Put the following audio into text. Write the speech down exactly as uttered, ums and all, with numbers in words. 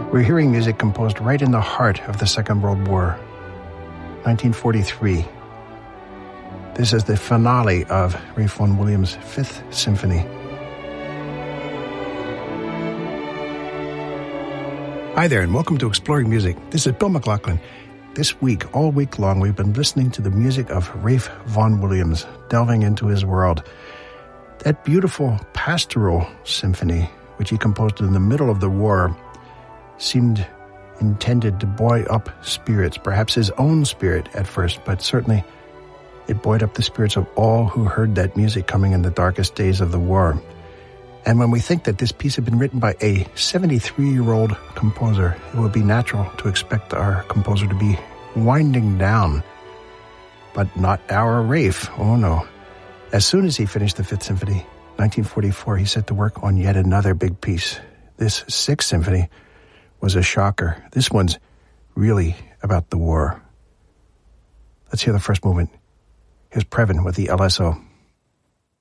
We're hearing music composed right in the heart of the Second World War, nineteen forty-three. This is the finale of Ralph Vaughan Williams' Fifth Symphony. Hi there, and welcome to Exploring Music. This is Bill McLaughlin. This week, all week long, we've been listening to the music of Ralph Vaughan Williams, delving into his world. That beautiful pastoral symphony, which he composed in the middle of the war, seemed intended to buoy up spirits, perhaps his own spirit at first, but certainly it buoyed up the spirits of all who heard that music coming in the darkest days of the war. And when we think that this piece had been written by a seventy-three-year-old composer, it would be natural to expect our composer to be winding down. But not our Ralph. Oh no. As soon as he finished the Fifth Symphony, nineteen forty-four, he set to work on yet another big piece. This Sixth Symphony was a shocker. This one's really about the war. Let's hear the first movement. Here's Previn with the L S O.